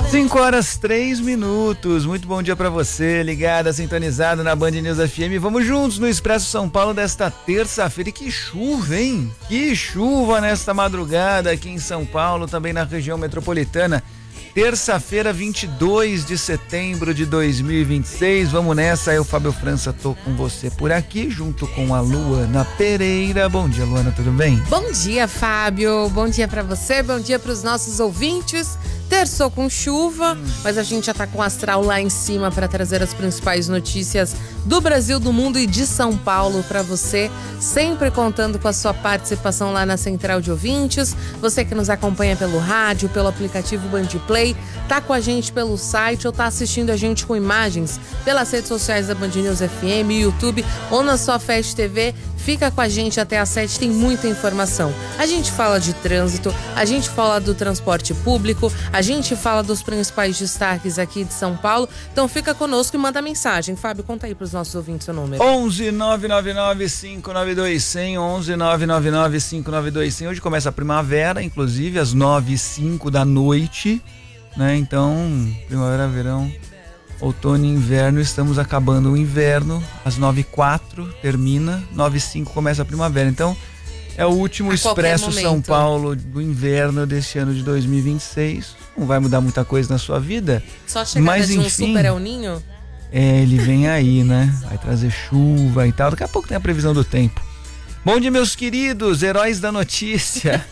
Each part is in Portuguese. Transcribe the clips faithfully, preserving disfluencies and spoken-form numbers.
cinco horas, três minutos. Muito bom dia pra você, ligada, sintonizado na Band News F M. Vamos juntos no Expresso São Paulo desta terça-feira. E que chuva, hein? Que chuva nesta madrugada aqui em São Paulo, também na região metropolitana. Terça-feira, vinte e dois de setembro de dois mil e vinte e seis. Vamos nessa, eu, Fábio França, tô com você por aqui, junto com a Luana Pereira. Bom dia, Luana, tudo bem? Bom dia, Fábio. Bom dia pra você, bom dia pros nossos ouvintes. Terçou com chuva, hum. mas a gente já tá com o astral lá em cima para trazer as principais notícias do Brasil, do mundo e de São Paulo para você, sempre contando com a sua participação lá na Central de Ouvintes. Você que nos acompanha pelo rádio, pelo aplicativo Band Play, tá com a gente pelo site ou tá assistindo a gente com imagens pelas redes sociais da Band News F M, YouTube ou na sua Fast T V. Fica com a gente até às sete, tem muita informação. A gente fala de trânsito, a gente fala do transporte público, a gente fala dos principais destaques aqui de São Paulo. Então fica conosco e manda mensagem. Fábio, conta aí para os nossos ouvintes o número. onze nove nove nove cinco nove dois zero zero, onze nove nove nove cinco nove dois zero zero. Hoje começa a primavera, inclusive às nove e cinco da noite, né? Então, primavera, verão, outono e inverno, estamos acabando o inverno, às nove e quatro termina, nove e cinco começa a primavera. Então, é o último Expresso São Paulo do inverno deste ano de dois mil e vinte e seis. Não vai mudar muita coisa na sua vida. Só chegada mas, de um enfim, super El Ninho? É, ele vem aí, né? Vai trazer chuva e tal. Daqui a pouco tem a previsão do tempo. Bom dia, meus queridos heróis da notícia.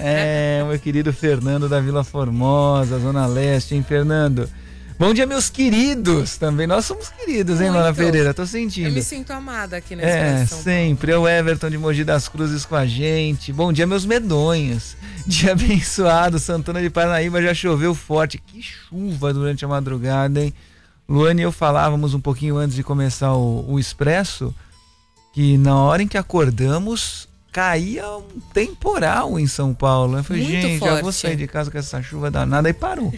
É, meu querido Fernando da Vila Formosa, Zona Leste, hein, Fernando? Bom dia, meus queridos também. Nós somos queridos, hein, Luana Pereira? Tô sentindo. Eu me sinto amada aqui nesse É, sempre. É o Everton de Mogi das Cruzes com a gente. Bom dia, meus medonhos. Dia abençoado. Santana de Parnaíba já choveu forte. Que chuva durante a madrugada, hein? Luana e eu falávamos um pouquinho antes de começar o, o Expresso que na hora em que acordamos caía um temporal em São Paulo. Eu falei, Muito gente, forte. já vou sair de casa com essa chuva danada. Aí parou.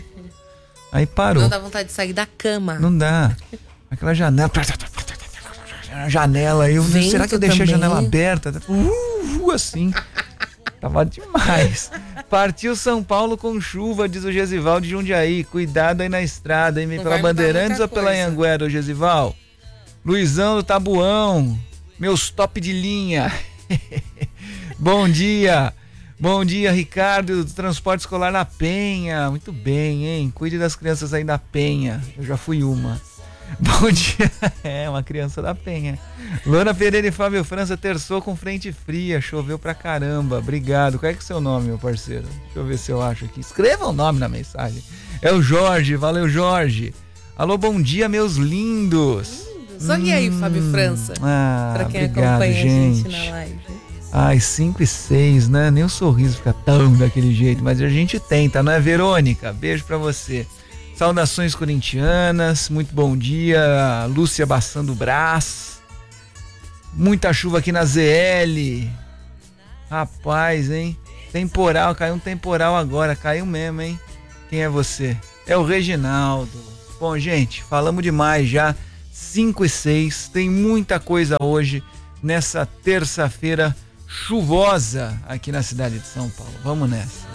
Aí parou. Não dá vontade de sair da cama. Não dá. Aquela janela. Janela aí. Vento será que eu deixei também. a janela aberta? Uh, uh, assim. Tava demais. Partiu São Paulo com chuva, diz o Gesival de Jundiaí. Cuidado aí na estrada, hein? Vem pela Bandeirantes ou pela Anhanguera, o Gesival? Luizão do Tabuão. Meus top de linha. Bom dia. Bom dia, Ricardo, do Transporte Escolar na Penha. Muito bem, hein? Cuide das crianças aí da Penha. Eu já fui uma. Bom dia. É, uma criança da Penha. Luana Pereira e Fábio França terçou com frente fria. Choveu pra caramba. Obrigado. Qual é que é o seu nome, meu parceiro? Deixa eu ver se eu acho aqui. Escreva o nome na mensagem. É o Jorge. Valeu, Jorge. Alô, bom dia, meus lindos. lindos. Olha hum, aí, Fábio França. Ah, pra quem obrigado, acompanha gente. a gente na live. Ai, cinco e seis, né? Nem o sorriso fica tão daquele jeito, mas a gente tenta, não é, Verônica? Beijo pra você. Saudações corintianas, muito bom dia. Lúcia Bassando Brás. Muita chuva aqui na Z L. Rapaz, hein? Temporal, caiu um temporal agora, caiu mesmo, hein? Quem é você? É o Reginaldo. Bom, gente, falamos demais já. cinco e seis, tem muita coisa hoje nessa terça-feira chuvosa aqui na cidade de São Paulo. Vamos nessa.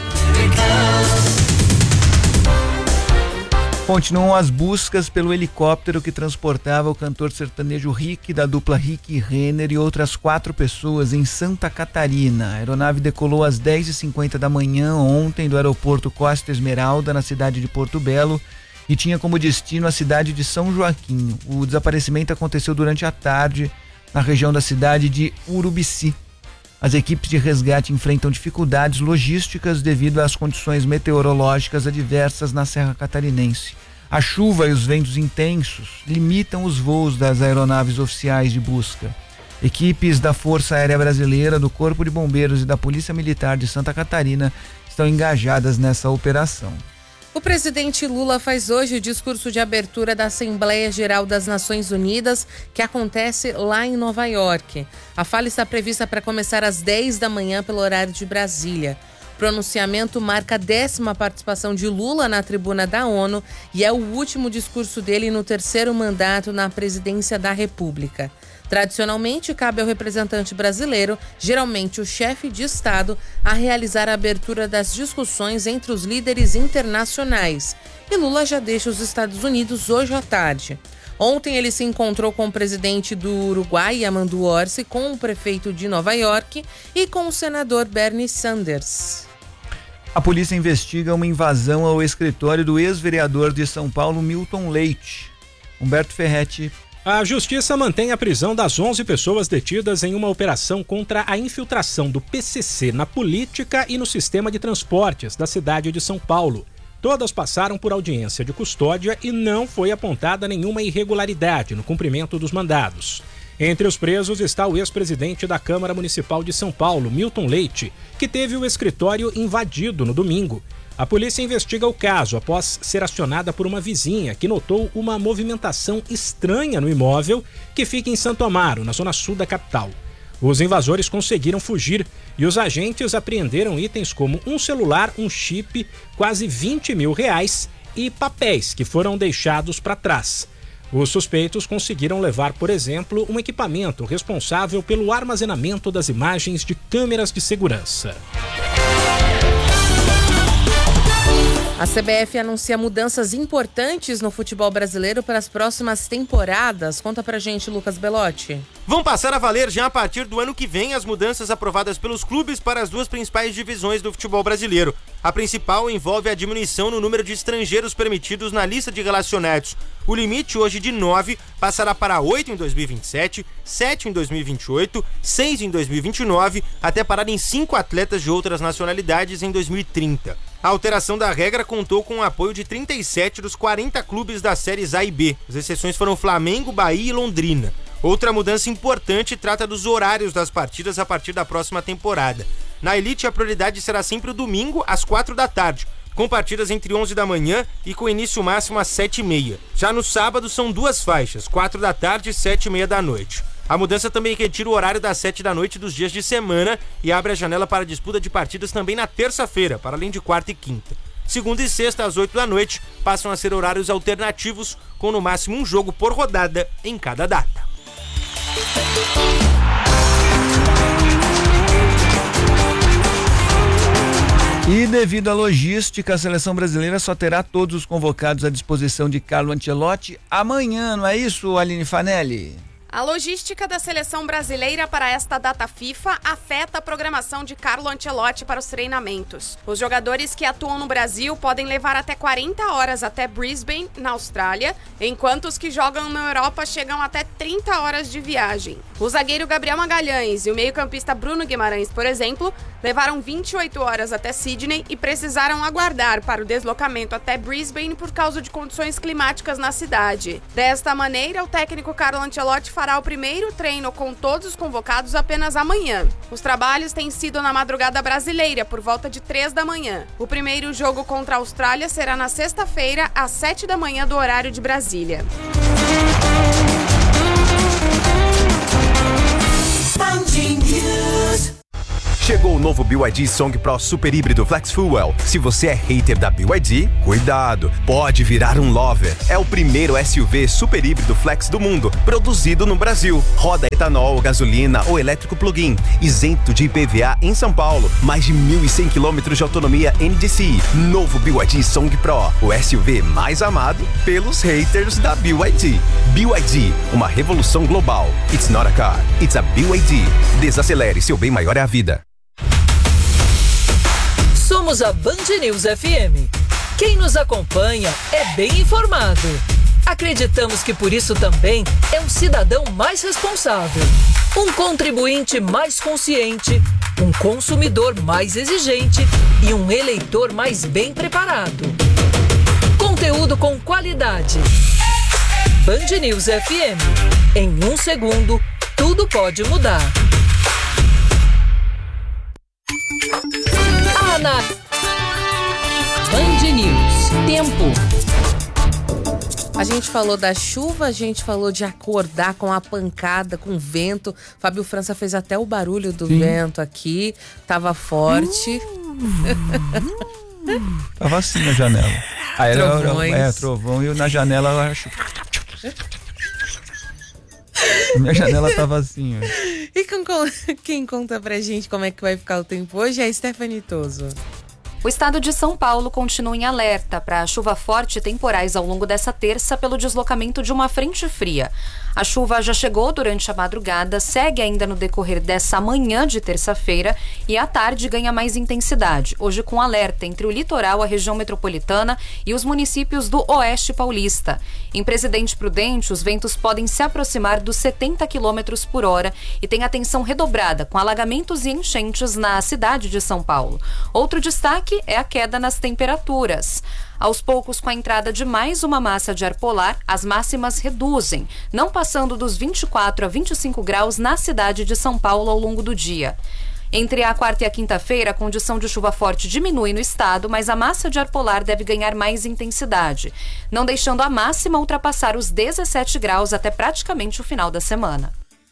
Continuam as buscas pelo helicóptero que transportava o cantor sertanejo Rick, da dupla Rick e Renner, e outras quatro pessoas em Santa Catarina. A aeronave decolou às dez e cinquenta da manhã ontem do aeroporto Costa Esmeralda, na cidade de Porto Belo, e tinha como destino a cidade de São Joaquim. O desaparecimento aconteceu durante a tarde na região da cidade de Urubici. As equipes de resgate enfrentam dificuldades logísticas devido às condições meteorológicas adversas na Serra Catarinense. A chuva e os ventos intensos limitam os voos das aeronaves oficiais de busca. Equipes da Força Aérea Brasileira, do Corpo de Bombeiros e da Polícia Militar de Santa Catarina estão engajadas nessa operação. O presidente Lula faz hoje o discurso de abertura da Assembleia Geral das Nações Unidas, que acontece lá em Nova York. A fala está prevista para começar às dez da manhã pelo horário de Brasília. O pronunciamento marca a décima participação de Lula na tribuna da ONU e é o último discurso dele no terceiro mandato na presidência da República. Tradicionalmente, cabe ao representante brasileiro, geralmente o chefe de Estado, a realizar a abertura das discussões entre os líderes internacionais. E Lula já deixa os Estados Unidos hoje à tarde. Ontem ele se encontrou com o presidente do Uruguai, Armando Orsi, com o prefeito de Nova York e com o senador Bernie Sanders. A polícia investiga uma invasão ao escritório do ex-vereador de São Paulo, Milton Leite. Humberto Ferretti. A Justiça mantém a prisão das onze pessoas detidas em uma operação contra a infiltração do P C C na política e no sistema de transportes da cidade de São Paulo. Todas passaram por audiência de custódia e não foi apontada nenhuma irregularidade no cumprimento dos mandados. Entre os presos está o ex-presidente da Câmara Municipal de São Paulo, Milton Leite, que teve o escritório invadido no domingo. A polícia investiga o caso após ser acionada por uma vizinha que notou uma movimentação estranha no imóvel que fica em Santo Amaro, na zona sul da capital. Os invasores conseguiram fugir e os agentes apreenderam itens como um celular, um chip, quase vinte mil reais e papéis que foram deixados para trás. Os suspeitos conseguiram levar, por exemplo, um equipamento responsável pelo armazenamento das imagens de câmeras de segurança. A C B F anuncia mudanças importantes no futebol brasileiro para as próximas temporadas. Conta pra gente, Lucas Belotti. Vão passar a valer já a partir do ano que vem as mudanças aprovadas pelos clubes para as duas principais divisões do futebol brasileiro. A principal envolve a diminuição no número de estrangeiros permitidos na lista de relacionados. O limite, hoje de nove, passará para oito em dois mil e vinte e sete, sete em dois mil e vinte e oito, seis em dois mil e vinte e nove, até parar em cinco atletas de outras nacionalidades em dois mil e trinta. A alteração da regra contou com o apoio de trinta e sete dos quarenta clubes das séries A e B. As exceções foram Flamengo, Bahia e Londrina. Outra mudança importante trata dos horários das partidas a partir da próxima temporada. Na Elite, a prioridade será sempre o domingo, às quatro da tarde, com partidas entre onze da manhã e com início máximo às sete e meia. Já no sábado, são duas faixas, quatro da tarde e sete e meia da noite. A mudança também retira o horário das sete da noite dos dias de semana e abre a janela para a disputa de partidas também na terça-feira, para além de quarta e quinta. Segunda e sexta, às oito da noite, passam a ser horários alternativos, com no máximo um jogo por rodada em cada data. E devido à logística, a seleção brasileira só terá todos os convocados à disposição de Carlo Ancelotti amanhã, não é isso, Aline Fanelli? A logística da seleção brasileira para esta data FIFA afeta a programação de Carlo Ancelotti para os treinamentos. Os jogadores que atuam no Brasil podem levar até quarenta horas até Brisbane, na Austrália, enquanto os que jogam na Europa chegam até trinta horas de viagem. O zagueiro Gabriel Magalhães e o meio-campista Bruno Guimarães, por exemplo, levaram vinte e oito horas até Sydney e precisaram aguardar para o deslocamento até Brisbane por causa de condições climáticas na cidade. Desta maneira, o técnico Carlo Ancelotti fará o primeiro treino com todos os convocados apenas amanhã. Os trabalhos têm sido na madrugada brasileira, por volta de três da manhã. O primeiro jogo contra a Austrália será na sexta-feira, às sete da manhã do horário de Brasília. Chegou o novo B Y D Song Pro Super Híbrido Flex Fuel. Se você é hater da B Y D, cuidado, pode virar um lover. É o primeiro S U V super híbrido flex do mundo, produzido no Brasil. Roda etanol, gasolina ou elétrico plug-in, isento de I P V A em São Paulo. Mais de mil e cem quilômetros de autonomia N D C I. Novo B Y D Song Pro, o S U V mais amado pelos haters da B Y D. B Y D, uma revolução global. It's not a car, it's a B Y D. Desacelere, seu bem maior é a vida. Somos a Band News F M. Quem nos acompanha é bem informado. Acreditamos que por isso também é um cidadão mais responsável, um contribuinte mais consciente, um consumidor mais exigente e um eleitor mais bem preparado. Conteúdo com qualidade. Band News F M. Em um segundo, tudo pode mudar. Ana. Band News. Tempo. A gente falou da chuva, a gente falou de acordar com a pancada, com o vento. Fábio França fez até o barulho do Sim. vento aqui. Tava forte. Hum. Tava assim na janela. Aí era, Trovões. era, é, trovão, e na janela ela achou. Minha janela tava assim, ó. E com- quem conta pra gente como é que vai ficar o tempo hoje é a Stephanie Toso. O estado de São Paulo continua em alerta para chuva forte e temporais ao longo dessa terça pelo deslocamento de uma frente fria. A chuva já chegou durante a madrugada, segue ainda no decorrer dessa manhã de terça-feira e à tarde ganha mais intensidade, hoje com alerta entre o litoral, a região metropolitana e os municípios do Oeste Paulista. Em Presidente Prudente, os ventos podem se aproximar dos setenta quilômetros por hora e tem atenção redobrada com alagamentos e enchentes na cidade de São Paulo. Outro destaque é a queda nas temperaturas. Aos poucos, com a entrada de mais uma massa de ar polar, as máximas reduzem, não passando dos vinte e quatro a vinte e cinco graus na cidade de São Paulo ao longo do dia. Entre a quarta e a quinta-feira, a condição de chuva forte diminui no estado, mas a massa de ar polar deve ganhar mais intensidade, não deixando a máxima ultrapassar os dezessete graus até praticamente o final da semana.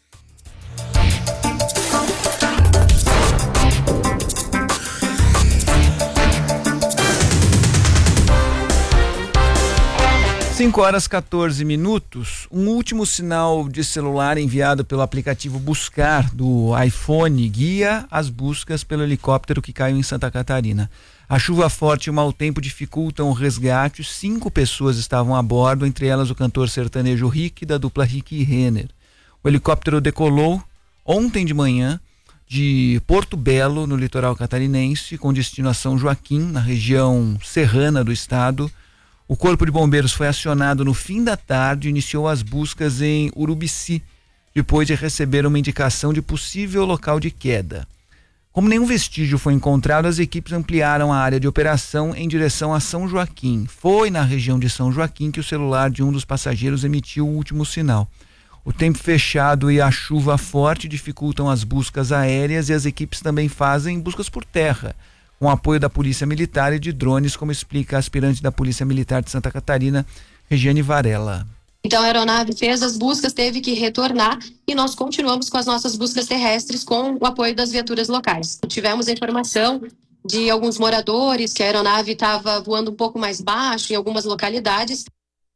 cinco horas e quatorze minutos, um último sinal de celular enviado pelo aplicativo Buscar do iPhone guia as buscas pelo helicóptero que caiu em Santa Catarina. A chuva forte e o mau tempo dificultam o resgate. Cinco pessoas estavam a bordo, entre elas o cantor sertanejo Rick, da dupla Rick e Renner. O helicóptero decolou ontem de manhã de Porto Belo, no litoral catarinense, com destino a São Joaquim, na região serrana do estado. O Corpo de Bombeiros foi acionado no fim da tarde e iniciou as buscas em Urubici, depois de receber uma indicação de possível local de queda. Como nenhum vestígio foi encontrado, as equipes ampliaram a área de operação em direção a São Joaquim. Foi na região de São Joaquim que o celular de um dos passageiros emitiu o último sinal. O tempo fechado e a chuva forte dificultam as buscas aéreas e as equipes também fazem buscas por terra, com apoio da Polícia Militar e de drones, como explica a aspirante da Polícia Militar de Santa Catarina, Regiane Varela. Então a aeronave fez as buscas, teve que retornar e nós continuamos com as nossas buscas terrestres com o apoio das viaturas locais. Tivemos a informação de alguns moradores que a aeronave estava voando um pouco mais baixo em algumas localidades.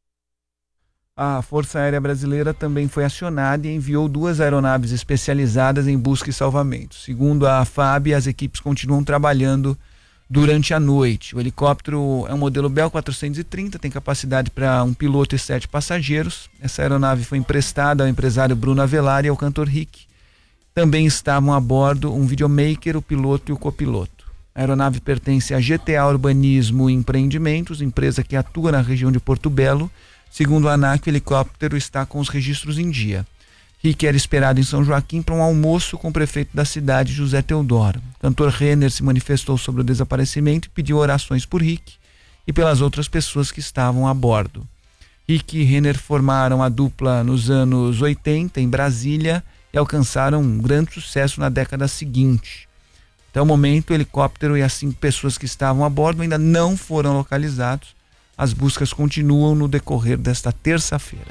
A Força Aérea Brasileira também foi acionada e enviou duas aeronaves especializadas em busca e salvamento. Segundo a F A B, as equipes continuam trabalhando durante a noite. O helicóptero é um modelo Bell quatrocentos e trinta, tem capacidade para um piloto e sete passageiros. Essa aeronave foi emprestada ao empresário Bruno Avelar e ao cantor Rick. Também estavam a bordo um videomaker, o piloto e o copiloto. A aeronave pertence à G T A Urbanismo e Empreendimentos, empresa que atua na região de Porto Belo. Segundo a ANAC, o helicóptero está com os registros em dia. Rick era esperado em São Joaquim para um almoço com o prefeito da cidade, José Teodoro. O cantor Renner se manifestou sobre o desaparecimento e pediu orações por Rick e pelas outras pessoas que estavam a bordo. Rick e Renner formaram a dupla nos anos oitenta em Brasília e alcançaram um grande sucesso na década seguinte. Até o momento, o helicóptero e as cinco pessoas que estavam a bordo ainda não foram localizados. As buscas continuam no decorrer desta terça-feira.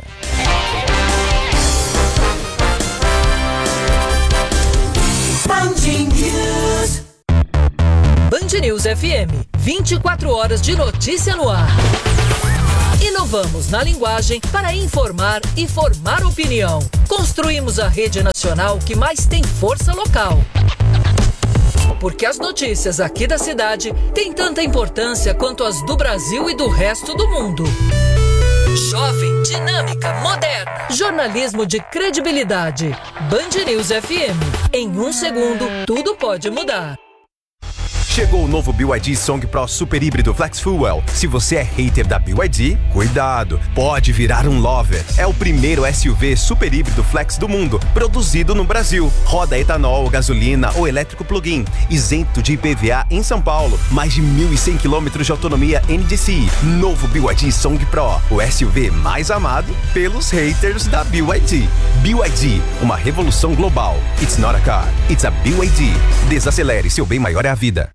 Band News F M, vinte e quatro horas de notícia no ar. Inovamos na linguagem para informar e formar opinião. Construímos a rede nacional que mais tem força local. Porque as notícias aqui da cidade têm tanta importância quanto as do Brasil e do resto do mundo. Jovem, dinâmica, moderna. Jornalismo de credibilidade. Band News F M. Em um segundo, tudo pode mudar. Chegou o novo B Y D Song Pro Super Híbrido Flex Fuel. Se você é hater da B Y D, cuidado, pode virar um lover. É o primeiro S U V super híbrido flex do mundo, produzido no Brasil. Roda etanol, gasolina ou elétrico plug-in, isento de I P V A em São Paulo. Mais de mil e cem quilômetros de autonomia N D C I. Novo B Y D Song Pro, o S U V mais amado pelos haters da B Y D. B Y D, uma revolução global. It's not a car, it's a B Y D. Desacelere, seu bem maior é a vida.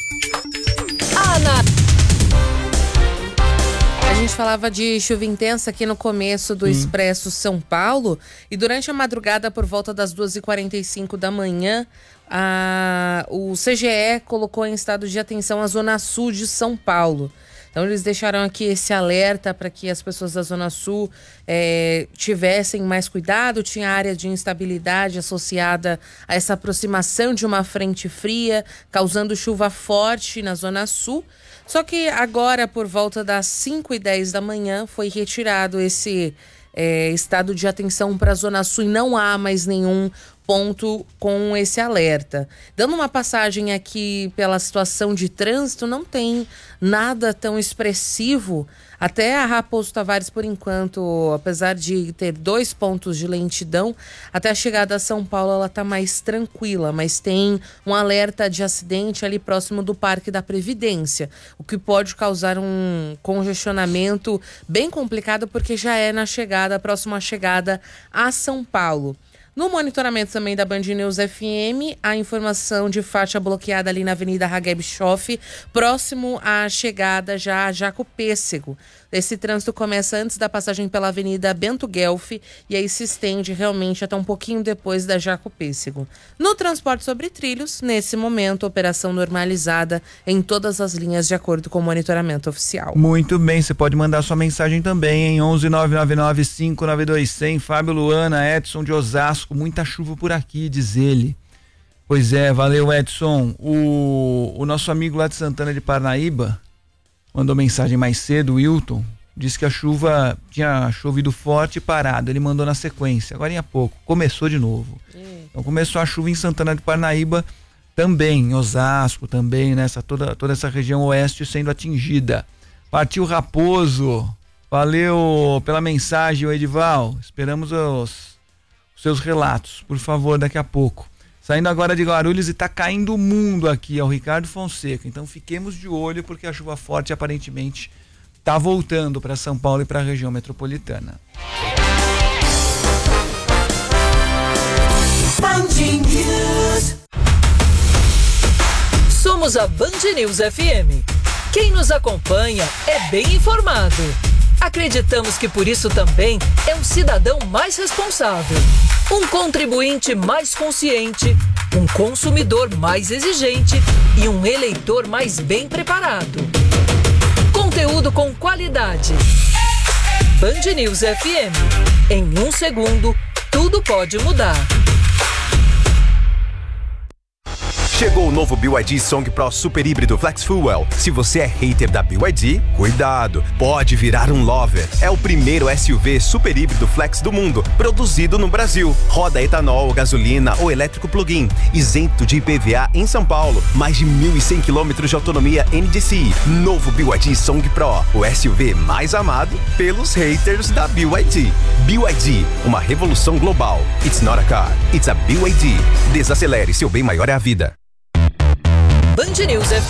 Ana. A gente falava de chuva intensa aqui no começo do Expresso São Paulo e durante a madrugada por volta das duas e quarenta e cinco da manhã, a, o C G E colocou em estado de atenção a Zona Sul de São Paulo. Então eles deixaram aqui esse alerta para que as pessoas da Zona Sul é, tivessem mais cuidado. Tinha área de instabilidade associada a essa aproximação de uma frente fria, causando chuva forte na Zona Sul. Só que agora, por volta das cinco e dez da manhã, foi retirado esse é, estado de atenção para a Zona Sul e não há mais nenhum ponto com esse alerta. Dando uma passagem aqui pela situação de trânsito, não tem nada tão expressivo. Até a Raposo Tavares, por enquanto, apesar de ter dois pontos de lentidão, até a chegada a São Paulo ela está mais tranquila, mas tem um alerta de acidente ali próximo do Parque da Previdência, o que pode causar um congestionamento bem complicado, porque já é na chegada, próximo à chegada a São Paulo. No monitoramento também da Band News F M, a informação de faixa bloqueada ali na Avenida Hageb Schoff, próximo à chegada já a Jaco Pêssego. Esse trânsito começa antes da passagem pela Avenida Bento Guelph e aí se estende realmente até um pouquinho depois da Jaco Pêssego. No transporte sobre trilhos, nesse momento, operação normalizada em todas as linhas de acordo com o monitoramento oficial. Muito bem, você pode mandar sua mensagem também em onze nove nove nove cinco nove dois zero zero. Fábio Luana, Edson de Osasco, muita chuva por aqui, diz ele. Pois é, valeu, Edson. O, o nosso amigo lá de Santana de Parnaíba mandou mensagem mais cedo, o Wilton, disse que a chuva tinha chovido forte e parado. Ele mandou na sequência, agora em pouco, começou de novo. É. Então começou a chuva em Santana de Parnaíba também, em Osasco também, nessa, toda, toda essa região oeste sendo atingida. Partiu Raposo, valeu pela mensagem, o Edival. Esperamos os, os seus relatos, por favor, daqui a pouco. Saindo agora de Guarulhos e tá caindo o mundo aqui, é o Ricardo Fonseca. Então fiquemos de olho porque a chuva forte aparentemente tá voltando para São Paulo e para a região metropolitana. Band News. Somos a Band News F M. Quem nos acompanha é bem informado. Acreditamos que por isso também é um cidadão mais responsável, um contribuinte mais consciente, um consumidor mais exigente e um eleitor mais bem preparado. Conteúdo com qualidade. Band News F M. Em um segundo, tudo pode mudar. Chegou o novo B Y D Song Pro Super Híbrido Flex Fuel. Se você é hater da B Y D, cuidado, pode virar um lover. É o primeiro S U V super híbrido flex do mundo, produzido no Brasil. Roda etanol, gasolina ou elétrico plug-in, isento de I P V A em São Paulo. Mais de mil e cem quilômetros de autonomia N D C I. Novo B Y D Song Pro, o S U V mais amado pelos haters da B Y D. B Y D, uma revolução global. It's not a car, it's a B Y D. Desacelere, seu bem maior é a vida. Band News é...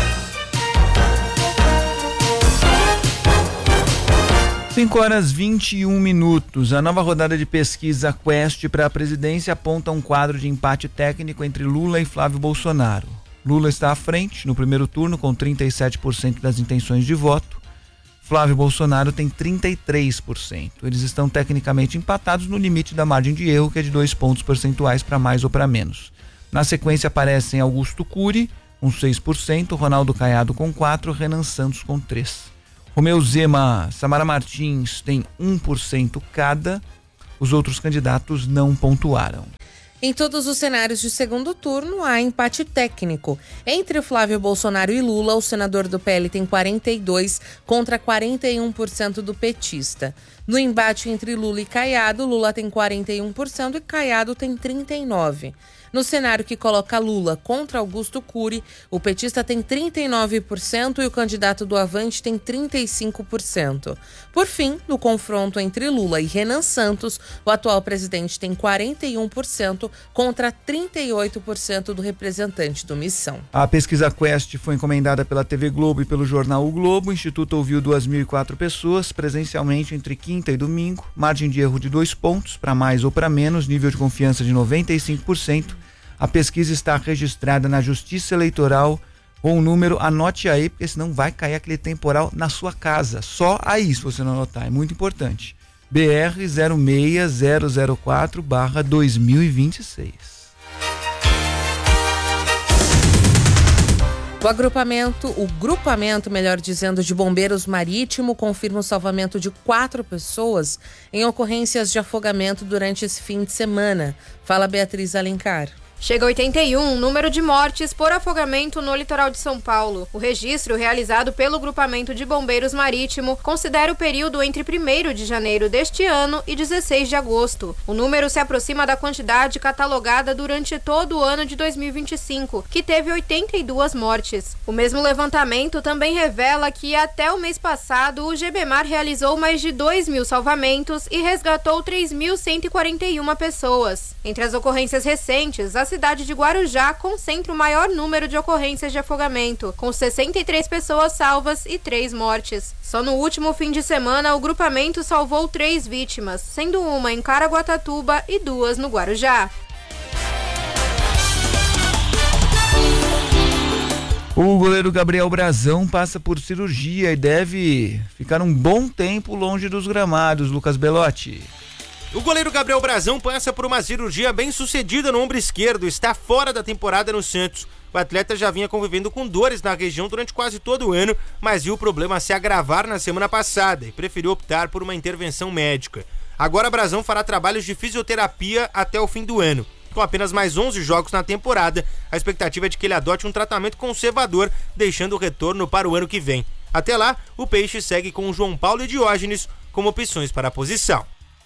cinco horas e vinte e um minutos. A nova rodada de pesquisa Quest para a presidência aponta um quadro de empate técnico entre Lula e Flávio Bolsonaro. Lula está à frente no primeiro turno com trinta e sete por cento das intenções de voto. Flávio Bolsonaro tem trinta e três por cento. Eles estão tecnicamente empatados no limite da margem de erro, que é de dois pontos percentuais para mais ou para menos. Na sequência aparecem Augusto Cury com seis por cento, Ronaldo Caiado com quatro por cento, Renan Santos com três por cento. Romeu Zema, Samara Martins tem um por cento cada. Os outros candidatos não pontuaram. Em todos os cenários de segundo turno, há empate técnico. Entre Flávio Bolsonaro e Lula, o senador do P L tem quarenta e dois por cento contra quarenta e um por cento do petista. No embate entre Lula e Caiado, Lula tem quarenta e um por cento e Caiado tem trinta e nove por cento. No cenário que coloca Lula contra Augusto Cury, o petista tem trinta e nove por cento e o candidato do Avante tem trinta e cinco por cento. Por fim, no confronto entre Lula e Renan Santos, o atual presidente tem quarenta e um por cento contra trinta e oito por cento do representante do Missão. A pesquisa Quest foi encomendada pela T V Globo e pelo jornal O Globo. O Instituto ouviu duas mil e quatro pessoas presencialmente entre quinta e domingo. Margem de erro de dois pontos, para mais ou para menos, nível de confiança de noventa e cinco por cento. A pesquisa está registrada na Justiça Eleitoral com o número, anote aí, porque senão vai cair aquele temporal na sua casa. Só aí, se você não anotar, é muito importante. B R zero seis zero zero quatro barra dois mil e vinte e seis. O agrupamento, o grupamento, melhor dizendo, de bombeiros marítimo confirma o salvamento de quatro pessoas em ocorrências de afogamento durante esse fim de semana. Fala Beatriz Alencar. Chega a oitenta e um o número de mortes por afogamento no litoral de São Paulo. O registro realizado pelo Grupamento de Bombeiros Marítimo considera o período entre primeiro de janeiro deste ano e dezesseis de agosto. O número se aproxima da quantidade catalogada durante todo o ano de dois mil e vinte e cinco, que teve oitenta e duas mortes. O mesmo levantamento também revela que até o mês passado o GBMAR realizou mais de dois mil salvamentos e resgatou três mil cento e quarenta e uma pessoas. Entre as ocorrências recentes, a cidade de Guarujá concentra o maior número de ocorrências de afogamento, com sessenta e três pessoas salvas e três mortes. Só no último fim de semana, o grupamento salvou três vítimas, sendo uma em Caraguatatuba e duas no Guarujá. O goleiro Gabriel Brazão passa por cirurgia e deve ficar um bom tempo longe dos gramados. Lucas Belotti. O goleiro Gabriel Brazão passa por uma cirurgia bem sucedida no ombro esquerdo, está fora da temporada no Santos. O atleta já vinha convivendo com dores na região durante quase todo o ano, mas viu o problema se agravar na semana passada e preferiu optar por uma intervenção médica. Agora Brazão fará trabalhos de fisioterapia até o fim do ano. Com apenas mais onze jogos na temporada, a expectativa é de que ele adote um tratamento conservador, deixando o retorno para o ano que vem. Até lá, o Peixe segue com João Paulo e Diógenes como opções para a posição.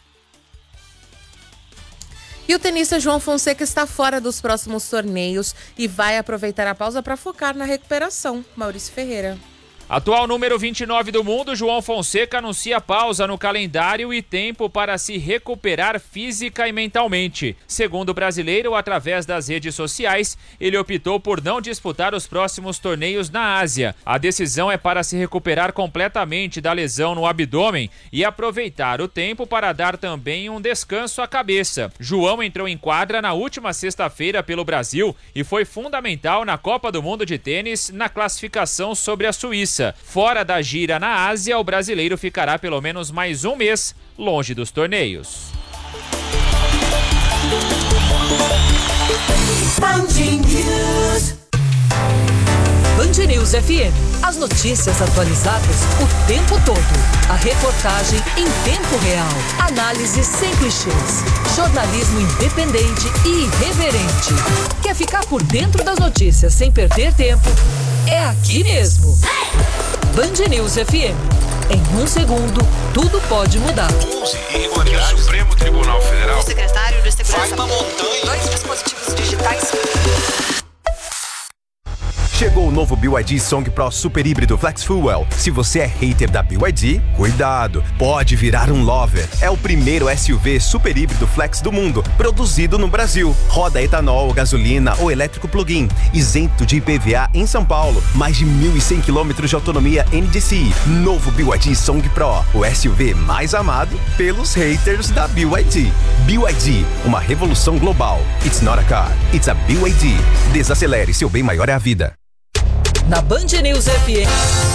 E o tenista João Fonseca está fora dos próximos torneios e vai aproveitar a pausa para focar na recuperação. Maurício Ferreira. Atual número vinte e nove do mundo, João Fonseca anuncia pausa no calendário e tempo para se recuperar física e mentalmente. Segundo o brasileiro, através das redes sociais, ele optou por não disputar os próximos torneios na Ásia. A decisão é para se recuperar completamente da lesão no abdômen e aproveitar o tempo para dar também um descanso à cabeça. João entrou em quadra na última sexta-feira pelo Brasil e foi fundamental na Copa do Mundo de Tênis na classificação sobre a Suíça. Fora da gira na Ásia, o brasileiro ficará pelo menos mais um mês longe dos torneios. Band News. Band News F M. As notícias atualizadas o tempo todo. A reportagem em tempo real. Análise sem clichês. Jornalismo independente e irreverente. Quer ficar por dentro das notícias sem perder tempo? É aqui mesmo. Band News F M. Em um segundo, tudo pode mudar. onze irregularidades. Supremo Tribunal Federal. O secretário de Segurança. Vai uma montanha. Dois dispositivos digitais. Chegou o novo B Y D Song Pro Super Híbrido Flex Fuel. Se você é hater da B Y D, cuidado, pode virar um lover. É o primeiro S U V super híbrido flex do mundo, produzido no Brasil. Roda etanol, gasolina ou elétrico plug-in, isento de I P V A em São Paulo. Mais de mil e cem quilômetros de autonomia N D C I. Novo B Y D Song Pro, o S U V mais amado pelos haters da B Y D. B Y D, uma revolução global. It's not a car, it's a B Y D. Desacelere, seu bem maior é a vida. Na Band News F M.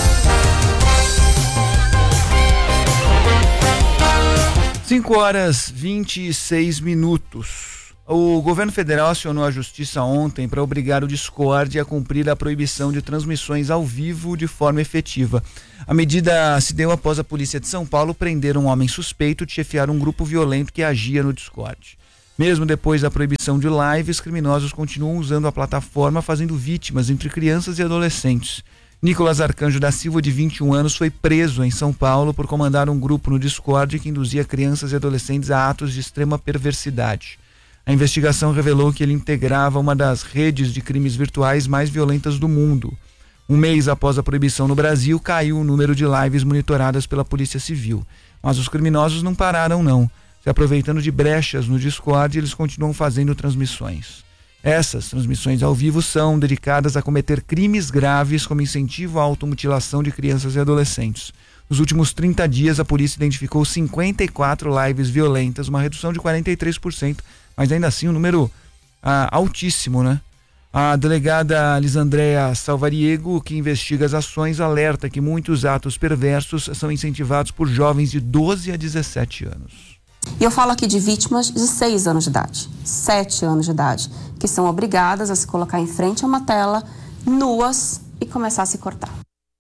cinco horas e vinte e seis minutos. O governo federal acionou a justiça ontem para obrigar o Discord a cumprir a proibição de transmissões ao vivo de forma efetiva. A medida se deu após a polícia de São Paulo prender um homem suspeito de chefiar um grupo violento que agia no Discord. Mesmo depois da proibição de lives, criminosos continuam usando a plataforma, fazendo vítimas entre crianças e adolescentes. Nicolas Arcanjo da Silva, de vinte e um anos, foi preso em São Paulo por comandar um grupo no Discord que induzia crianças e adolescentes a atos de extrema perversidade. A investigação revelou que ele integrava uma das redes de crimes virtuais mais violentas do mundo. Um mês após a proibição no Brasil, caiu o número de lives monitoradas pela Polícia Civil. Mas os criminosos não pararam, não. Se aproveitando de brechas no Discord, eles continuam fazendo transmissões. Essas transmissões ao vivo são dedicadas a cometer crimes graves como incentivo à automutilação de crianças e adolescentes. Nos últimos trinta dias, a polícia identificou cinquenta e quatro lives violentas, uma redução de quarenta e três por cento, mas ainda assim um número ah, altíssimo, né? A delegada Lisandréa Salvariego, que investiga as ações, alerta que muitos atos perversos são incentivados por jovens de doze a dezessete anos. E eu falo aqui de vítimas de seis anos de idade, sete anos de idade, que são obrigadas a se colocar em frente a uma tela, nuas, e começar a se cortar.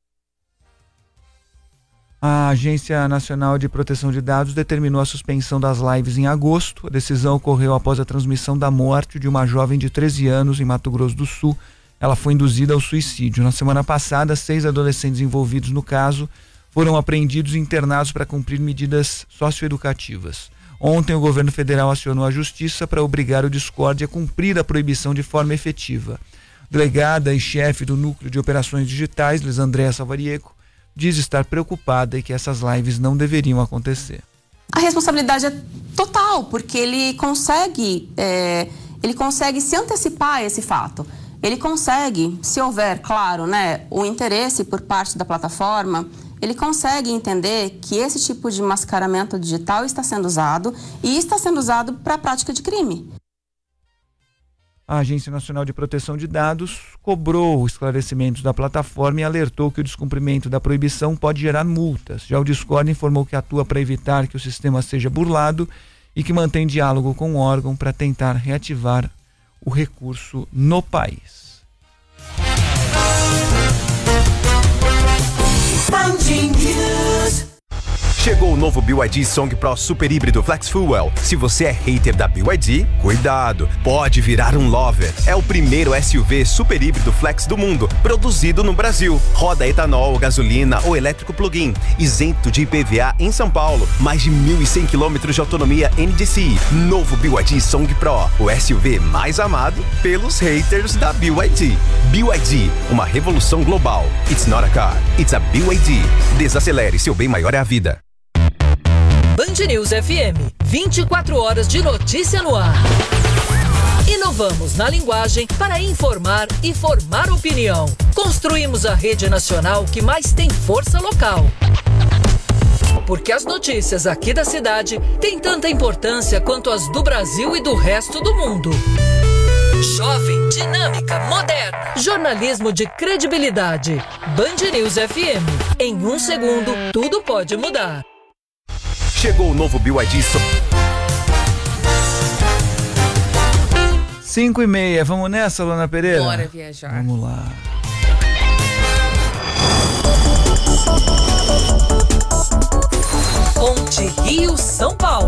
A Agência Nacional de Proteção de Dados determinou a suspensão das lives em agosto. A decisão ocorreu após a transmissão da morte de uma jovem de treze anos em Mato Grosso do Sul. Ela foi induzida ao suicídio. Na semana passada, seis adolescentes envolvidos no caso foram apreendidos e internados para cumprir medidas socioeducativas. Ontem, o governo federal acionou a justiça para obrigar o Discord a cumprir a proibição de forma efetiva. Delegada e chefe do Núcleo de Operações Digitais, Lisandréa Salvarieco, diz estar preocupada e que essas lives não deveriam acontecer. A responsabilidade é total, porque ele consegue, é, ele consegue se antecipar a esse fato. Ele consegue, se houver, claro, né, o interesse por parte da plataforma, ele consegue entender que esse tipo de mascaramento digital está sendo usado e está sendo usado para a prática de crime. A Agência Nacional de Proteção de Dados cobrou esclarecimentos da plataforma e alertou que o descumprimento da proibição pode gerar multas. Já o Discord informou que atua para evitar que o sistema seja burlado e que mantém diálogo com o órgão para tentar reativar o recurso no país. Chegou o novo B Y D Song Pro Super Híbrido Flex Fuel. Se você é hater da B Y D, cuidado, pode virar um lover. É o primeiro S U V super híbrido flex do mundo, produzido no Brasil. Roda etanol, gasolina ou elétrico plug-in, isento de I P V A em São Paulo. Mais de mil e cem quilômetros de autonomia N D C I. Novo B Y D Song Pro, o S U V mais amado pelos haters da B Y D. B Y D, uma revolução global. It's not a car, it's a B Y D. Desacelere, seu bem maior é a vida. Band News F M, vinte e quatro horas de notícia no ar. Inovamos na linguagem para informar e formar opinião. Construímos a rede nacional que mais tem força local. Porque as notícias aqui da cidade têm tanta importância quanto as do Brasil e do resto do mundo. Jovem, dinâmica, moderna. Jornalismo de credibilidade. Band News F M. Em um segundo, tudo pode mudar. Chegou o novo B Y D Song. Cinco e meia, vamos nessa, Luana Pereira? Bora viajar. Vamos lá. Ponte Rio-São Paulo.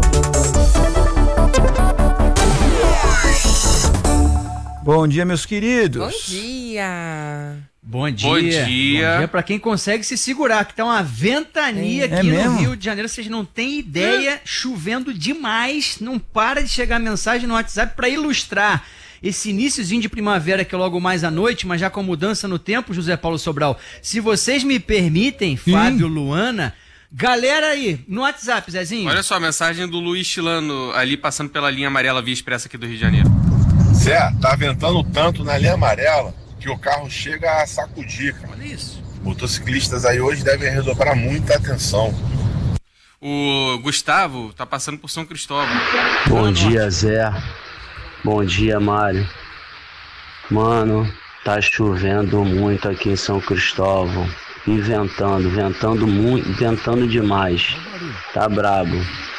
Bom dia, meus queridos. Bom dia. Bom dia. Bom dia. Bom dia pra quem consegue se segurar, que tá uma ventania É aqui no mesmo? Rio de Janeiro. Vocês não têm ideia, chovendo demais. Não para de chegar mensagem no WhatsApp pra ilustrar esse iniciozinho de primavera que é logo mais à noite, mas já com a mudança no tempo, José Paulo Sobral. Se vocês me permitem, Fábio, Luana, galera aí, no WhatsApp, Zezinho. Olha só a mensagem do Luiz Chilano ali passando pela linha amarela Via Expressa aqui do Rio de Janeiro. Zé, tá ventando tanto na linha amarela que o carro chega a sacudir, cara. Olha isso. Motociclistas aí hoje devem redobrar muita atenção. O Gustavo tá passando por São Cristóvão. Bom dia, Zé. Bom dia, Mário. Mano, tá chovendo muito aqui em São Cristóvão. E ventando, ventando muito, ventando demais. Tá brabo.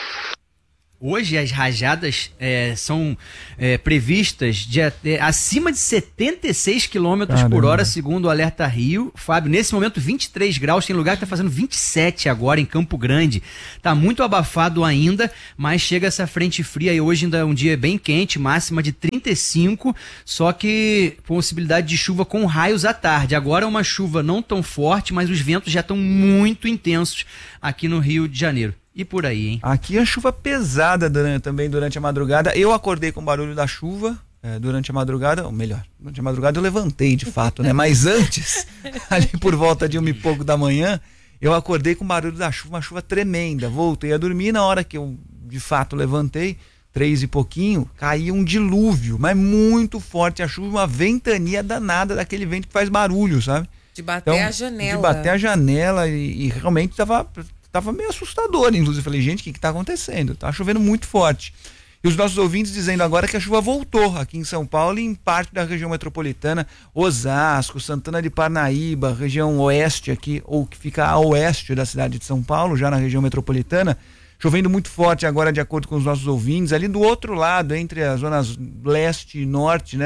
Hoje as rajadas é, são é, previstas de até, acima de setenta e seis quilômetros por hora, segundo o Alerta Rio. Fábio, nesse momento vinte e três graus, tem lugar que tá fazendo vinte e sete agora em Campo Grande. Tá muito abafado ainda, mas chega essa frente fria e hoje ainda é um dia bem quente, máxima de trinta e cinco, só que possibilidade de chuva com raios à tarde. Agora é uma chuva não tão forte, mas os ventos já estão muito intensos aqui no Rio de Janeiro. E por aí, hein? Aqui a chuva pesada durante, também durante a madrugada. Eu acordei com o barulho da chuva é, durante a madrugada, ou melhor, durante a madrugada eu levantei de fato, né? Mas antes, ali por volta de uma e pouco da manhã, eu acordei com o barulho da chuva, uma chuva tremenda. Voltei a dormir, na hora que eu de fato levantei, três e pouquinho, caía um dilúvio, mas muito forte a chuva, uma ventania danada daquele vento que faz barulho, sabe? De bater então, a janela. De bater a janela e, e realmente tava... Tava meio assustador, inclusive. Falei, gente, o que que tá acontecendo? Tá chovendo muito forte. E os nossos ouvintes dizendo agora que a chuva voltou aqui em São Paulo e em parte da região metropolitana, Osasco, Santana de Parnaíba, região oeste aqui, ou que fica a oeste da cidade de São Paulo, já na região metropolitana, chovendo muito forte agora, de acordo com os nossos ouvintes, ali do outro lado, entre as zonas leste e norte, né?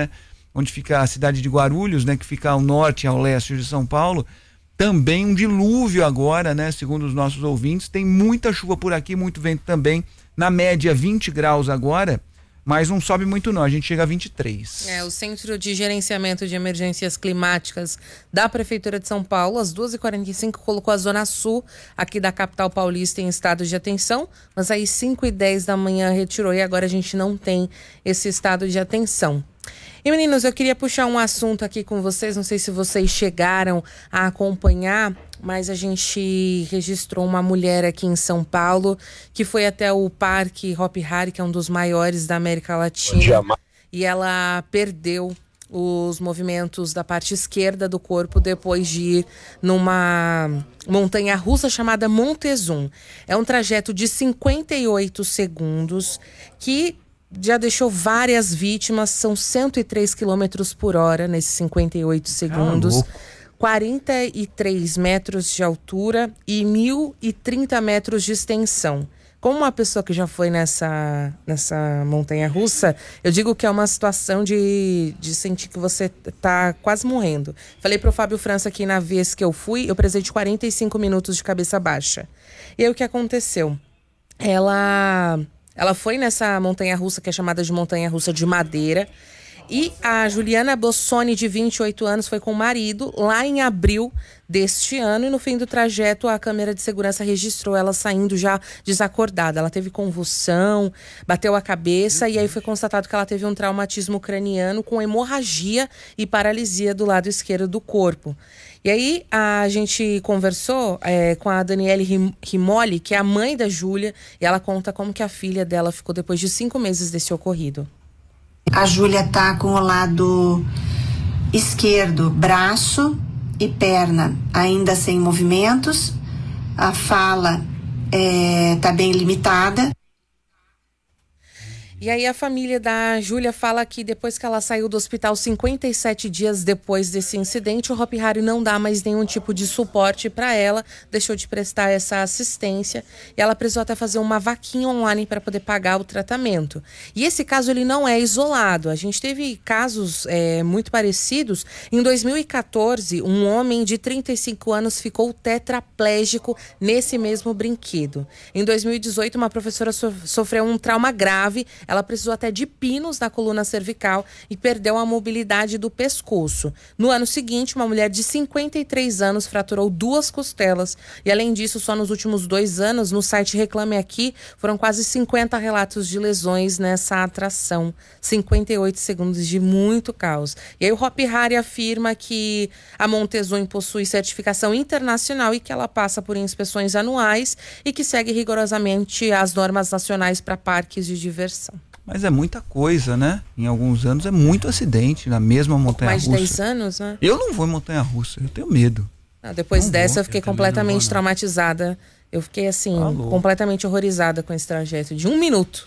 onde fica a cidade de Guarulhos, né, que fica ao norte e ao leste de São Paulo, também um dilúvio agora, né, segundo os nossos ouvintes. Tem muita chuva por aqui, muito vento também, na média vinte graus agora, mas não sobe muito não, a gente chega a vinte e três. É, o Centro de Gerenciamento de Emergências Climáticas da Prefeitura de São Paulo, às duas e quarenta e cinco, colocou a Zona Sul aqui da capital paulista em estado de atenção, mas aí cinco e dez da manhã retirou e agora a gente não tem esse estado de atenção. E meninos, eu queria puxar um assunto aqui com vocês, não sei se vocês chegaram a acompanhar, mas a gente registrou uma mulher aqui em São Paulo que foi até o Parque Hopi Hari, que é um dos maiores da América Latina, e ela perdeu os movimentos da parte esquerda do corpo depois de ir numa montanha russa chamada Montezum. É um trajeto de cinquenta e oito segundos que já deixou várias vítimas, são cento e três quilômetros por hora nesses cinquenta e oito segundos, quarenta e três metros de altura e mil e trinta metros de extensão. Como uma pessoa que já foi nessa, nessa montanha-russa, eu digo que é uma situação de, de sentir que você tá quase morrendo. Falei pro Fábio França que na vez que eu fui, eu precisei de quarenta e cinco minutos de cabeça baixa. E aí o que aconteceu? Ela... Ela foi nessa montanha-russa que é chamada de montanha-russa de madeira. E a Juliana Bossoni, de vinte e oito anos, foi com o marido lá em abril deste ano. E no fim do trajeto, a câmera de segurança registrou ela saindo já desacordada. Ela teve convulsão, bateu a cabeça e aí foi constatado que ela teve um traumatismo craniano com hemorragia e paralisia do lado esquerdo do corpo. E aí a gente conversou é, com a Daniele Rimoli, que é a mãe da Júlia, e ela conta como que a filha dela ficou depois de cinco meses desse ocorrido. A Júlia tá com o lado esquerdo, braço e perna ainda sem movimentos, a fala é, tá bem limitada. E aí a família da Júlia fala que depois que ela saiu do hospital cinquenta e sete dias depois desse incidente, o Hopi Hari não dá mais nenhum tipo de suporte para ela, deixou de prestar essa assistência e ela precisou até fazer uma vaquinha online para poder pagar o tratamento. E esse caso ele não é isolado, a gente teve casos é, muito parecidos. Em dois mil e quatorze, um homem de trinta e cinco anos ficou tetraplégico nesse mesmo brinquedo. Em dois mil e dezoito, uma professora so- sofreu um trauma grave. Ela precisou até de pinos na coluna cervical e perdeu a mobilidade do pescoço. No ano seguinte, uma mulher de cinquenta e três anos fraturou duas costelas. E além disso, só nos últimos dois anos, no site Reclame Aqui, foram quase cinquenta relatos de lesões nessa atração. cinquenta e oito segundos de muito caos. E aí o Hopi Hari afirma que a Montezum possui certificação internacional e que ela passa por inspeções anuais e que segue rigorosamente as normas nacionais para parques de diversão. Mas é muita coisa, né? Em alguns anos é muito acidente na mesma montanha-russa. Mais de dez anos, né? Eu não vou em montanha-russa, eu tenho medo. Ah, depois não dessa vou, eu fiquei eu completamente vou, traumatizada. Eu fiquei assim, Falou. completamente horrorizada com esse trajeto de um minuto.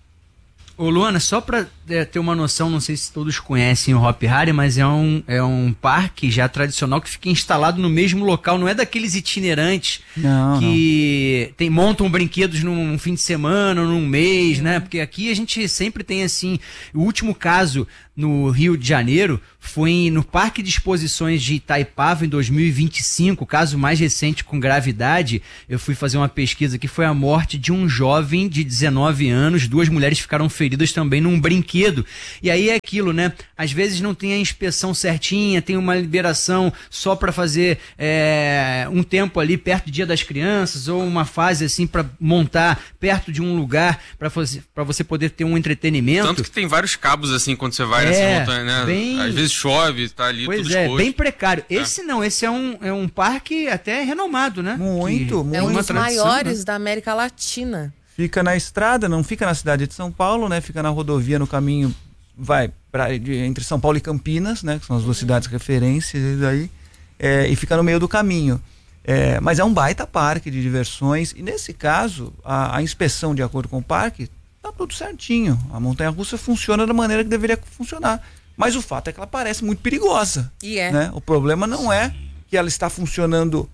Ô Luana, só pra é, ter uma noção, não sei se todos conhecem o Hopi Hari, mas é um, é um parque já tradicional que fica instalado no mesmo local, não é daqueles itinerantes não, que não. Tem, montam brinquedos num fim de semana, num mês, né? Porque aqui a gente sempre tem assim, o último caso no Rio de Janeiro foi no Parque de Exposições de Itaipava em dois mil e vinte e cinco, o caso mais recente com gravidade. Eu fui fazer uma pesquisa que foi a morte de um jovem de dezenove anos, duas mulheres ficaram feridas também num brinquedo. E aí é aquilo, né? Às vezes não tem a inspeção certinha, tem uma liberação só para fazer é, um tempo ali perto do Dia das Crianças ou uma fase assim para montar perto de um lugar para você, para você poder ter um entretenimento. Tanto que tem vários cabos assim quando você vai é, nessa montanha, né? Bem... Às vezes chove, tá ali pois tudo é, exposto. bem precário. É. Esse não, esse é um, é um parque até renomado, né? Muito, que muito. É um dos tradição, maiores né? da América Latina. Fica na estrada, não fica na cidade de São Paulo, né? Fica na rodovia, no caminho, vai pra, de, entre São Paulo e Campinas, né? Que são as duas cidades referências aí, é, e fica no meio do caminho. É, mas é um baita parque de diversões e nesse caso, a, a inspeção de acordo com o parque, tá tudo certinho. A montanha-russa funciona da maneira que deveria funcionar. Mas o fato é que ela parece muito perigosa. E é. Né? O problema não é que ela está funcionando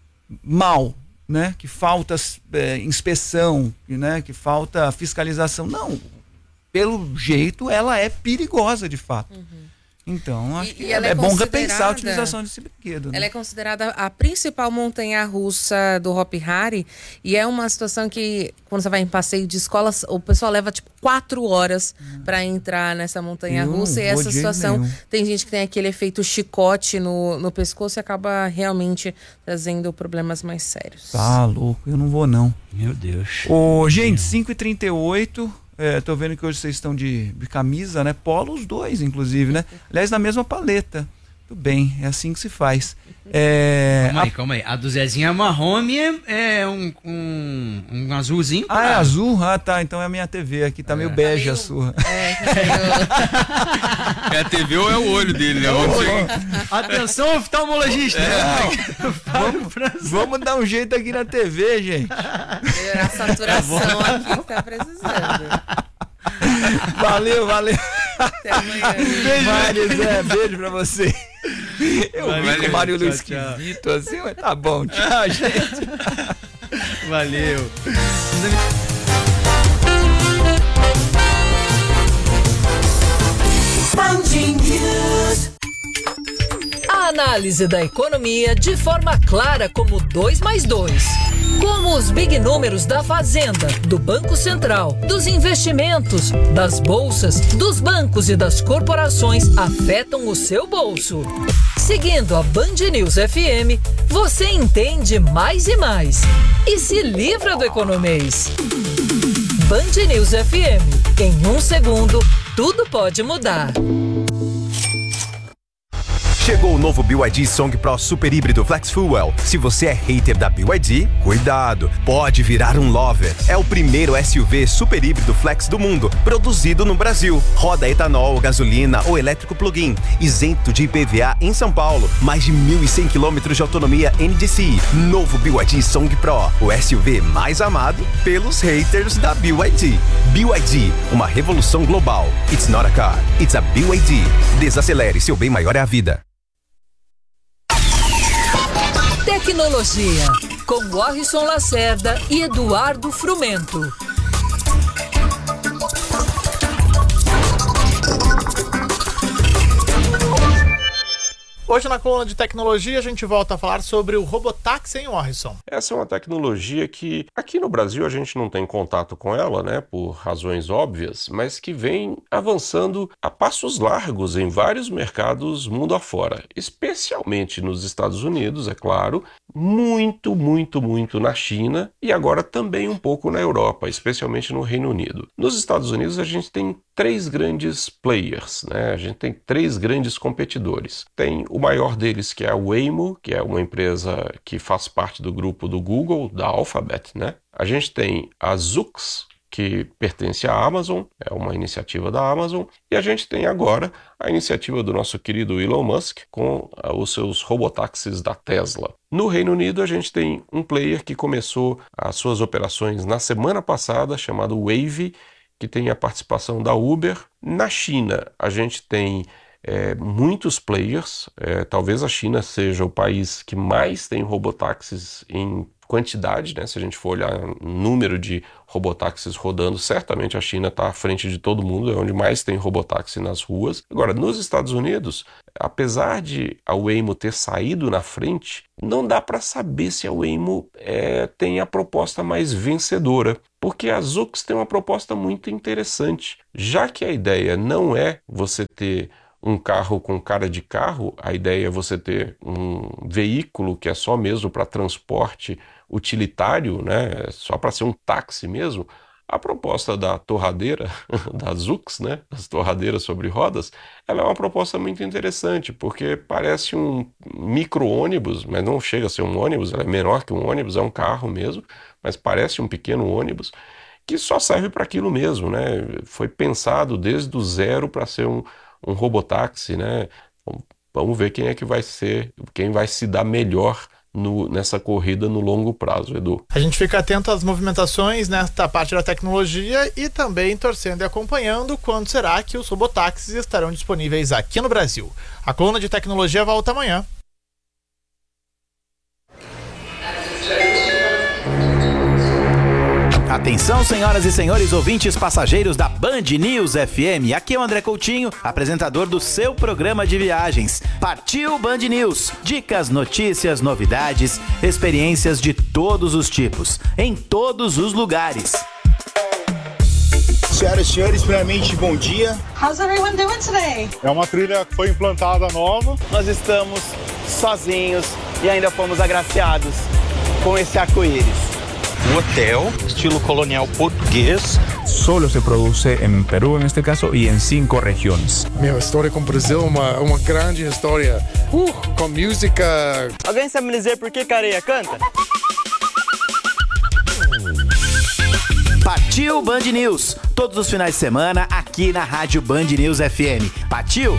mal, né? Que falta é, inspeção, né? Que falta fiscalização. Não, pelo jeito ela é perigosa de fato. Uhum. Então, acho E- que e é, ela é é bom considerada- repensar a utilização desse brinquedo. Né? Ela é considerada a principal montanha-russa do Hopi Hari e é uma situação que, quando você vai em passeio de escola, o pessoal leva tipo quatro horas para entrar nessa montanha-russa. Eu E não vou essa de jeito situação, nenhum. tem gente que tem aquele efeito chicote no, no pescoço e acaba realmente trazendo problemas mais sérios. Tá louco, eu não vou não. Meu Deus. Ô, gente, cinco e trinta e oito. É, tô vendo que hoje vocês estão de, de camisa, né? Polo, os dois, inclusive, né? Aliás, na mesma paleta. Tudo bem, é assim que se faz. É, Calma aí, a- calma aí. A do Zezinho é marrom e é, é um, um, um azulzinho. Ah, é azul? Ah, tá. Então é a minha T V aqui, tá meio bege a sua. É a T V ou é o olho dele, né? Vamos ver. Atenção, oftalmologista. Vamos, vamos dar um jeito aqui na T V, gente. A saturação aqui tá precisando. Valeu, valeu. Até amanhã. Beijo, Mário Zé. Beijo pra você. Eu Valeu, vi com o Mário tchau, esquisito assim, mas tá bom. Tchau, gente. Valeu. A análise da economia de forma clara como dois mais dois. Como os big números da Fazenda, do Banco Central, dos investimentos, das bolsas, dos bancos e das corporações afetam o seu bolso. Seguindo a Band News F M, você entende mais e mais. E se livra do economês. Band News F M. Em um segundo, tudo pode mudar. Chegou o novo B Y D Song Pro Super Híbrido Flex Fuel. Se você é hater da B Y D, cuidado, pode virar um lover. É o primeiro S U V super híbrido flex do mundo, produzido no Brasil. Roda etanol, gasolina ou elétrico plug-in, isento de I P V A em São Paulo. Mais de mil e cem quilômetros de autonomia N D C I. Novo B Y D Song Pro, o S U V mais amado pelos haters da B Y D. B Y D, uma revolução global. It's not a car, it's a B Y D. Desacelere, seu bem maior é a vida. Tecnologia, com Warrison Lacerda e Eduardo Frumento. Hoje na coluna de tecnologia a gente volta a falar sobre o robotáxi em Warrison. Essa é uma tecnologia que aqui no Brasil a gente não tem contato com ela, né, por razões óbvias, mas que vem avançando a passos largos em vários mercados mundo afora, especialmente nos Estados Unidos, é claro, muito, muito, muito na China e agora também um pouco na Europa, especialmente no Reino Unido. Nos Estados Unidos a gente tem três grandes players, né? A gente tem três grandes competidores. Tem o maior deles, que é a Waymo, que é uma empresa que faz parte do grupo do Google, da Alphabet, né? A gente tem a Zoox, que pertence à Amazon, é uma iniciativa da Amazon, e a gente tem agora a iniciativa do nosso querido Elon Musk com uh, os seus robotáxis da Tesla. No Reino Unido a gente tem um player que começou as suas operações na semana passada, chamado Wayve, que tem a participação da Uber. Na China a gente tem é, muitos players, é, talvez a China seja o país que mais tem robotáxis em quantidade, né? Se a gente for olhar o número de robotáxis rodando, certamente a China está à frente de todo mundo, é onde mais tem robotáxi nas ruas. Agora, nos Estados Unidos, apesar de a Waymo ter saído na frente, não dá para saber se a Waymo é, tem a proposta mais vencedora, porque a Zoox tem uma proposta muito interessante. Já que a ideia não é você ter um carro com cara de carro, a ideia é você ter um veículo que é só mesmo para transporte utilitário, né, só para ser um táxi mesmo. A proposta da torradeira, da Zoox, né, das torradeiras sobre rodas, ela é uma proposta muito interessante, porque parece um micro-ônibus, mas não chega a ser um ônibus, ela é menor que um ônibus, é um carro mesmo, mas parece um pequeno ônibus, que só serve para aquilo mesmo, né? Foi pensado desde o zero para ser um, um robotáxi, né? Vamos ver quem é que vai ser, quem vai se dar melhor No, nessa corrida no longo prazo, Edu. A gente fica atento às movimentações nesta parte da tecnologia e também torcendo e acompanhando quando será que os robotáxis estarão disponíveis aqui no Brasil. A coluna de tecnologia volta amanhã. Atenção, senhoras e senhores ouvintes passageiros da Band News F M. Aqui é o André Coutinho, apresentador do seu programa de viagens. Partiu Band News. Dicas, notícias, novidades, experiências de todos os tipos, em todos os lugares. Senhoras e senhores, primeiramente, bom dia. How's everyone doing today? É uma trilha que foi implantada nova. Nós estamos sozinhos e ainda fomos agraciados com esse arco-íris. Um hotel, estilo colonial português. Solo se produce en Perú, en este caso, y en cinco regiones. Minha história com o Brasil é uma, uma grande história. Uh, com música. Alguém sabe me dizer por que Careia canta? Partiu Band News, todos os finais de semana aqui na Rádio Band News F M. Partiu!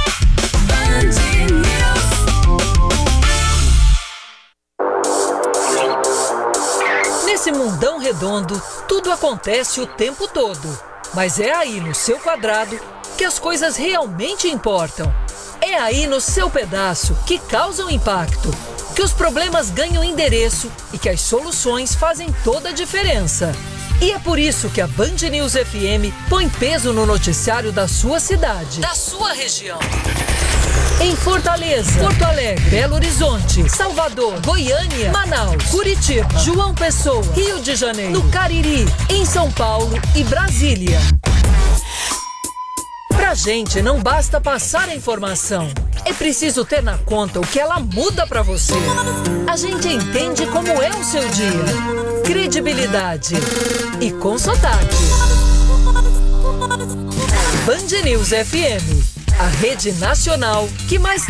Nesse mundão redondo, tudo acontece o tempo todo. Mas é aí no seu quadrado que as coisas realmente importam. É aí no seu pedaço que causam impacto, que os problemas ganham endereço e que as soluções fazem toda a diferença. E é por isso que a Band News F M põe peso no noticiário da sua cidade, da sua região. Em Fortaleza, Porto Alegre, Belo Horizonte, Salvador, Goiânia, Manaus, Curitiba, João Pessoa, Rio de Janeiro, no Cariri, em São Paulo e Brasília. Pra gente não basta passar a informação, é preciso ter na conta o que ela muda pra você. A gente entende como é o seu dia. Credibilidade e com sotaque. Band News F M, a rede nacional que mais